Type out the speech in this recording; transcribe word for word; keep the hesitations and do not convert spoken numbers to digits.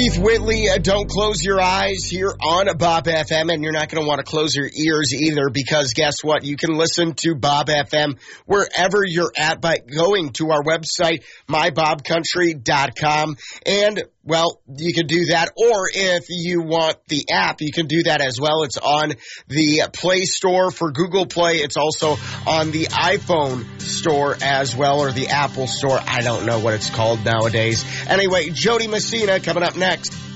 Keith Whitley, uh, don't close your eyes here on Bob F M, and you're not going to want to close your ears either, because guess what? You can listen to Bob F M wherever you're at by going to our website, my bob country dot com, and well, you can do that, or if you want the app, you can do that as well. It's on the Play Store for Google Play. It's also on the iPhone store as well, or the Apple Store. I don't know what it's called nowadays. Anyway, Jody Messina coming up next.